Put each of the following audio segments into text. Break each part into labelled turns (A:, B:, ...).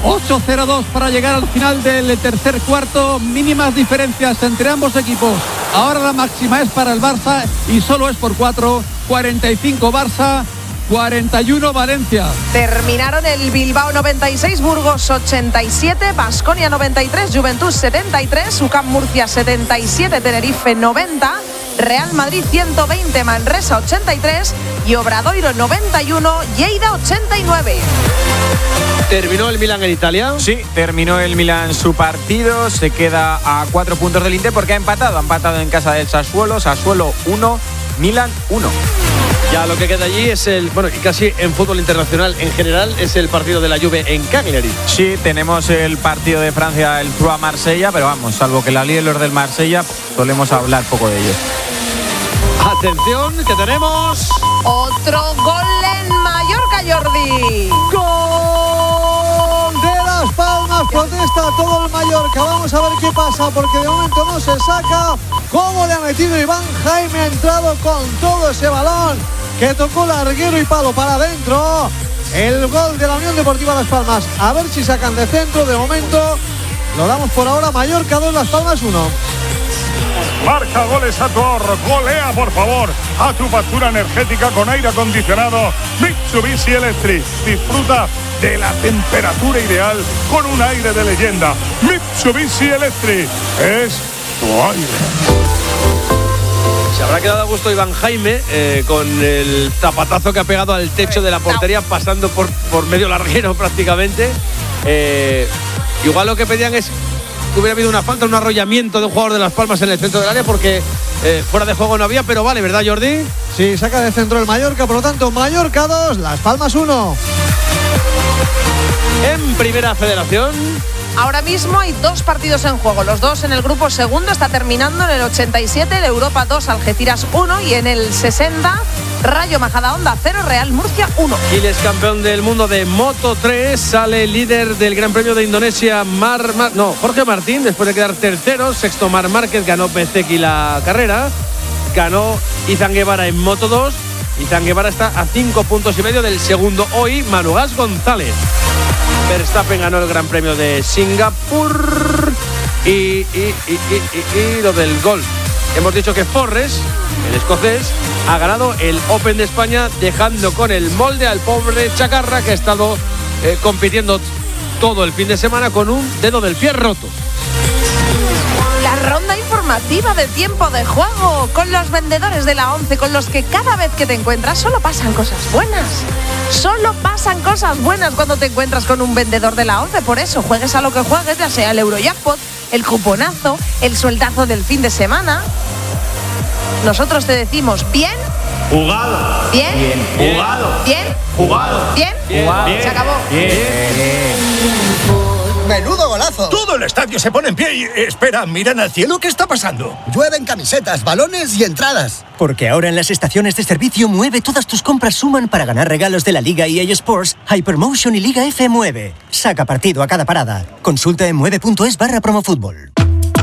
A: 8-0-2 para llegar al final del tercer cuarto. Mínimas diferencias entre ambos equipos. Ahora la máxima es para el Barça y solo es por 4. 45 Barça, 41 Valencia.
B: Terminaron el Bilbao 96, Burgos 87, Baskonia 93, Juventud 73, UCAM Murcia 77, Tenerife 90, Real Madrid 120, Manresa 83 y Obradoiro 91, Lleida 89.
C: ¿Terminó el Milan en Italia?
D: Sí, terminó el Milan su partido, se queda a 4 puntos del Inter porque ha empatado en casa del Sassuolo, 1, Milan 1.
C: Ya lo que queda allí es y casi en fútbol internacional en general, es el partido de la Juve en Cagliari.
D: Sí, tenemos el partido de Francia, el Troyes Marsella, pero vamos, salvo que la líen los del Marsella, solemos hablar poco de ellos.
C: Atención, que tenemos
B: otro gol en Mallorca, Jordi.
E: ¡Gol de Las Palmas! Protesta todo el Mallorca. Vamos a ver qué pasa, porque de momento no se saca. ¿Cómo le ha metido Iván Jaime? Ha entrado con todo ese balón que tocó larguero y palo para adentro. El gol de la Unión Deportiva Las Palmas. A ver si sacan de centro. De momento lo damos por ahora. Mallorca 2, Las Palmas 1.
F: Marca goles a tu ahorro, golea por favor a tu factura energética con aire acondicionado Mitsubishi Electric. Disfruta de la temperatura ideal con un aire de leyenda. Mitsubishi Electric es tu aire.
C: Se habrá quedado a gusto Iván Jaime con el zapatazo que ha pegado al techo de la portería, pasando por medio larguero prácticamente. Igual lo que pedían es que hubiera habido una falta, un arrollamiento de un jugador de Las Palmas en el centro del área, porque fuera de juego no había, pero vale, ¿verdad, Jordi?
E: Sí, saca de centro el Mallorca, por lo tanto, Mallorca 2, Las Palmas 1.
C: En Primera Federación.
B: Ahora mismo hay 2 partidos en juego, los 2 en el grupo segundo, está terminando en el 87, el Europa 2, Algeciras 1 y en el 60, Rayo Majadahonda 0, Real Murcia 1.
C: Giles, campeón del mundo de Moto 3, sale líder del Gran Premio de Indonesia, Jorge Martín, después de quedar tercero. Sexto, Marc Márquez, ganó Bezeki la carrera, ganó Izan Guevara en Moto 2. Izan Guevara está a 5,5 puntos del segundo hoy, Manugas González. Verstappen ganó el Gran Premio de Singapur y lo del golf. Hemos dicho que Forres, el escocés, ha ganado el Open de España, dejando con el molde al pobre Chacarra, que ha estado compitiendo todo el fin de semana con un dedo del pie roto.
B: La ronda informativa de tiempo de juego con los vendedores de la 11, con los que cada vez que te encuentras solo pasan cosas buenas. Solo pasan cosas buenas cuando te encuentras con un vendedor de la 11. Por eso, juegues a lo que juegues, ya sea el Eurojackpot, el cuponazo, el sueldazo del fin de semana. Nosotros te decimos bien.
C: Jugado.
B: Bien.
C: Bien. Jugado.
B: Bien.
C: Jugado.
B: Bien.
C: Jugado.
B: Se acabó.
G: ¡Menudo golazo!
H: Todo el estadio se pone en pie y... Espera, miran al cielo, ¿qué está pasando?
G: Llueven camisetas, balones y entradas.
I: Porque ahora en las estaciones de servicio Mueve todas tus compras suman para ganar regalos de la Liga EA Sports, Hypermotion y Liga F Mueve. Saca partido a cada parada. Consulta en mueve.es/promofútbol.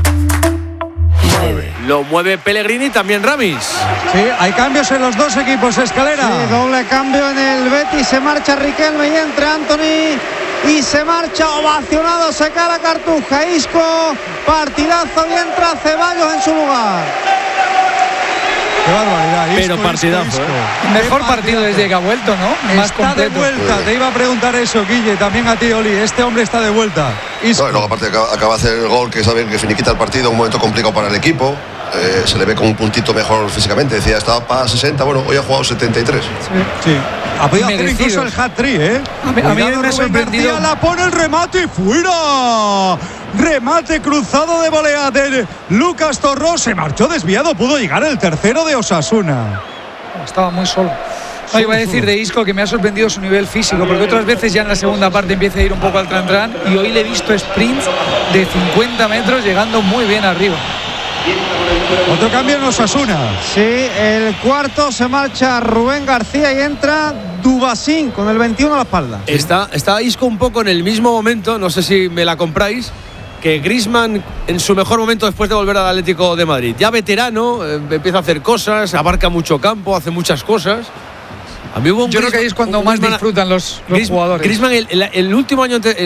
C: Lo mueve Pellegrini, también Ramis.
E: Sí, hay cambios en los dos equipos, Escalera.
J: Sí, doble cambio en el Betis, se marcha Riquelme y entra Anthony. Y se marcha ovacionado, se cae la Cartuja, Isco, partidazo y entra Ceballos en su lugar.
E: Qué barbaridad, Isco,
C: pero partidazo,
E: Isco.
K: Mejor partido desde que ha vuelto, ¿no? Más
E: Está
K: completo.
E: de vuelta, te iba a preguntar eso, Guille, también a ti, Oli. Este hombre está de vuelta. Isco.
L: No, y luego aparte acaba de hacer el gol, que saben que finiquita el partido, un momento complicado para el equipo. Se le ve con un puntito mejor físicamente. Decía, estaba para 60, bueno, hoy ha jugado 73.
E: Sí. Ha podido hacer incluso el hat-trick, ¿eh?
K: A mí me ha sorprendido.
E: García, la pone el remate y fuera. Remate cruzado de volea de Lucas Torró. Se marchó desviado, pudo llegar el tercero de Osasuna.
K: Estaba muy solo. No, iba a decir de Isco que me ha sorprendido su nivel físico, porque otras veces ya en la segunda parte empieza a ir un poco al tran-tran, y hoy le he visto sprints de 50 metros llegando muy bien arriba.
E: Otro cambio en Osasuna.
J: Sí, el cuarto, se marcha Rubén García y entra Dubasín con el 21 a la espalda.
C: Está Isco un poco en el mismo momento, no sé si me la compráis, que Griezmann en su mejor momento después de volver al Atlético de Madrid. Ya veterano, empieza a hacer cosas, abarca mucho campo, hace muchas cosas. A mí hubo
K: Yo creo que ahí es cuando más disfrutan los jugadores.
C: Griezmann el último año,